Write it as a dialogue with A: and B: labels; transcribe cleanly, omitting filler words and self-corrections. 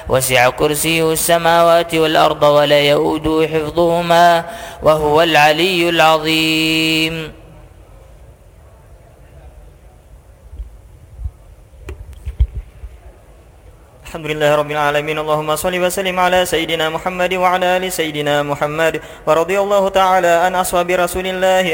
A: وسع كرسيه السماوات والأرض ولا يؤوده حفظهما وهو العلي العظيم.
B: الحمد لله رب العالمين. اللهم صل وسلم على سيدنا محمد وعلى آل سيدنا محمد، ورضي الله تعالى عن أصحاب رسول الله